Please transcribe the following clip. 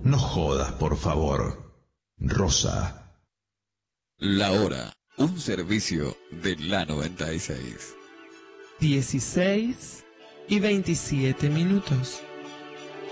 No jodas, por favor. Rosa. La hora, un servicio de la 96. 16:27.